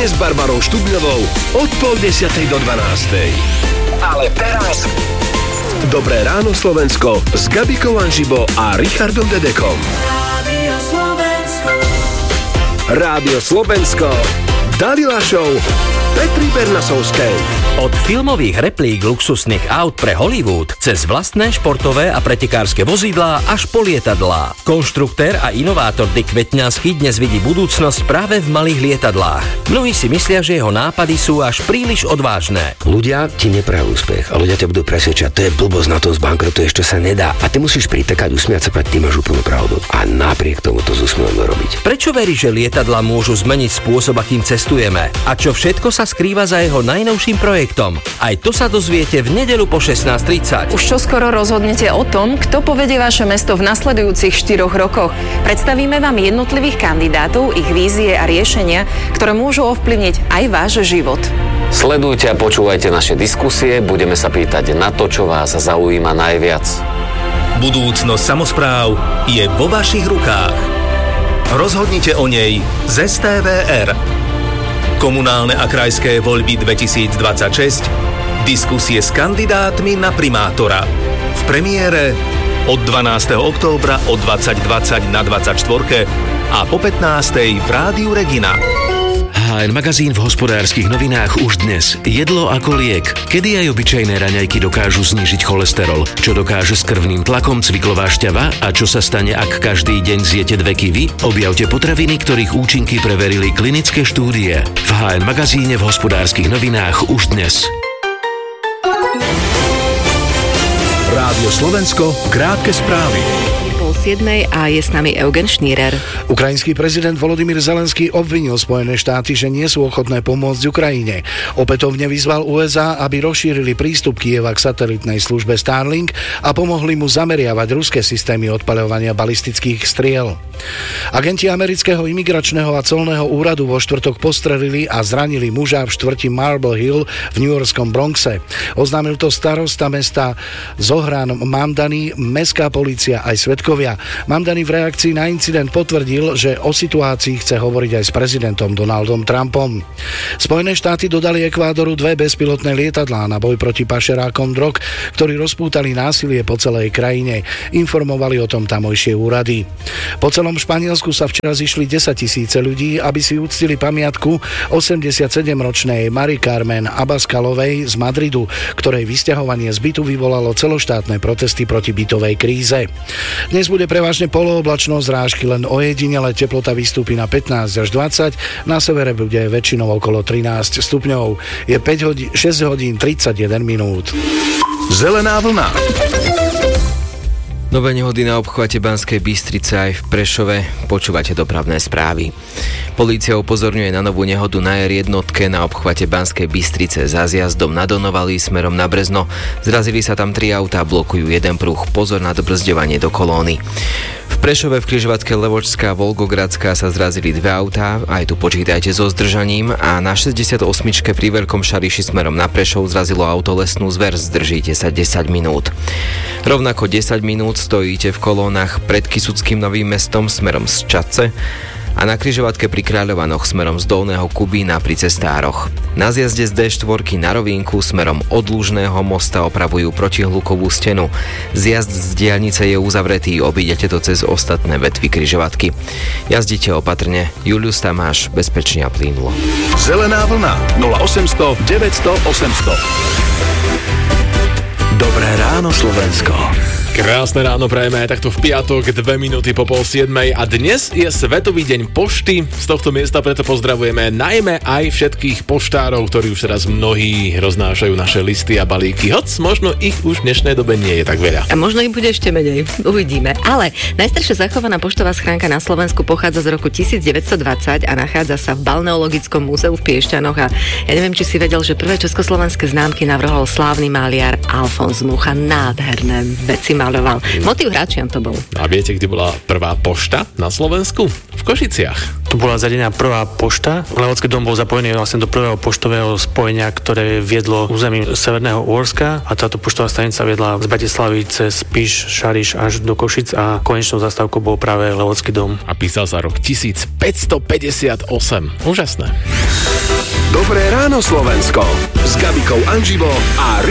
s Barbarou Štubňovou od 9:30 do 12:00. Ale teraz Dobré ráno Slovensko s Gabikou Anžibo a Richardom Dedekom. Rádio Slovensko, Dalila Show, Petri Bernasovskej. Od filmových replík luxusných aut pre Hollywood cez vlastné športové a pretekárske vozidlá až po lietadlá. Konštruktér a inovátor Dick Vetňanský dnes vidí budúcnosť práve v malých lietadlách. Mnohí si myslia, že jeho nápady sú až príliš odvážne. Ľudia ti neprajú úspech a ľudia ťa budú presvedčať, to je blbosť, na tom zbankrotuješ, to sa nedá. A ty musíš pritekať, usmiať sa, ty máš úplnú pravdu. A napriek tomu to s úsmevom robiť. Prečo veríš, že lietadlá môžu zmeniť spôsob, akým cestujeme? A čo všetko sa skrýva za jeho najnovším projektom? Aj to sa dozviete v nedeľu po 16:30. Už čoskoro rozhodnete o tom, kto povedie vaše mesto v nasledujúcich 4 rokoch. Predstavíme vám jednotlivých kandidátov, ich vízie a riešenia, ktoré môžu ovplyvniť aj váš život. Sledujte a počúvajte naše diskusie, budeme sa pýtať na to, čo vás zaujíma najviac. Budúcnosť samospráv je vo vašich rukách. Rozhodnite o nej z STVR. Komunálne a krajské voľby 2026, diskusie s kandidátmi na primátora. V premiére od 12. októbra od 20:20 na 24. a po 15. v Rádiu Regina. HN Magazín v Hospodárskych novinách už dnes. Jedlo ako liek. Kedy aj obyčajné raňajky dokážu znížiť cholesterol? Čo dokáže s krvným tlakom cviklová šťava? A čo sa stane, ak každý deň zjete 2 kiwi? Objavte potraviny, ktorých účinky preverili klinické štúdie. V HN Magazíne v Hospodárskych novinách už dnes. Rádio Slovensko, krátke správy. 7:30 a je s nami Eugen Šnírer. Ukrajinský prezident Volodymyr Zelenský obvinil Spojené štáty, že nie sú ochotné pomôcť Ukrajine. Opätovne vyzval USA, aby rozšírili prístup Kyjeva k satelitnej službe Starlink a pomohli mu zameriavať ruské systémy odpaľovania balistických striel. Agenti amerického imigračného a colného úradu vo štvrtok postrelili a zranili muža v štvrti Marble Hill v newyorskom Bronxe. Oznámil to starosta mesta Zohran Mamdani, mestská polícia aj svedkovia. Mamdani v reakcii na incident potvrdil, že o situácii chce hovoriť aj s prezidentom Donaldom Trumpom. Spojené štáty dodali Ekvádoru 2 bezpilotné lietadlá na boj proti pašerákom drog, ktorí rozpútali násilie po celej krajine. Informovali o tom tamojšie úrady. Po celom Španielsku sa včera zišli 10 000 ľudí, aby si uctili pamiatku 87-ročnej Mari Carmen Abascalovej z Madridu, ktorej vysťahovanie z bytu vyvolalo celoštátne protesty proti bytovej kríze. Dnes bude prevažne polooblačno, zrážky len ojedinele, teplota vystúpi na 15 až 20, na severe bude väčšinou okolo 13 stupňov. Je 6 hodín 31 minút. Zelená vlna. Nové nehody na obchvate Banskej Bystrice aj v Prešove. Počúvate dopravné správy. Polícia upozorňuje na novú nehodu na R1 na obchvate Banskej Bystrice za zjazdom na Donovalí smerom na Brezno. Zrazili sa tam 3 autá, blokujú jeden pruh. Pozor na dobrzďovanie do kolóny. V Prešove v križovatke Levočská a Volgogradská sa zrazili 2 autá, aj tu počítajte so zdržaním, a na 68 pri Veľkom Šariši smerom na Prešov zrazilo auto lesnú zver, zdržíte sa 10 minút. Rovnako 10 minút stojíte v kolónach pred Kysuckým Novým Mestom smerom z Čadce a na križovatke pri Kráľovanoch smerom z Dolného Kubína pri Cestároch. Na zjazde z D4 na Rovínku smerom od Lužného mosta opravujú protihlukovú stenu. Zjazd z diaľnice je uzavretý, obídete to cez ostatné vetvy križovatky. Jazdite opatrne. Julius Tamáš, bezpečne a plynulo. Zelená vlna 0800 900 800. Dobré ráno Slovensko. Krásne ráno prajeme aj takto v piatok, 2 minúty po 6:30 a dnes je Svetový deň pošty. Z tohto miesta preto pozdravujeme najmä aj všetkých poštárov, ktorí už teraz mnohí roznášajú naše listy a balíky, hoc možno ich už v dnešnej dobe nie je tak veľa. A možno ich bude ešte menej, uvidíme. Ale najstaršia zachovaná poštová schránka na Slovensku pochádza z roku 1920 a nachádza sa v Balneologickom múzeu v Piešťanoch a ja neviem, či si vedel, že prvé československé známky navrhol slávny maliar Alfons Mucha. Nádherné veci maloval. Motív Hračian to bol. A viete, kde bola prvá pošta na Slovensku? V Košiciach. Tu bola zadená prvá pošta. Levocký dom bol zapojený vlastne do prvého poštového spojenia, ktoré viedlo územím Severného Uhorska a táto poštová stanica viedla z Bratislavy cez Spiš, Šariš až do Košic a konečnou zastávkou bol práve Levocký dom. A písal sa rok 1558. Úžasné. Dobré ráno Slovensko s Gabikou Anžibou a